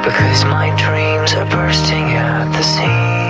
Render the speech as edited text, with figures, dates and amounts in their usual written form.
Because my dreams are bursting at the seams.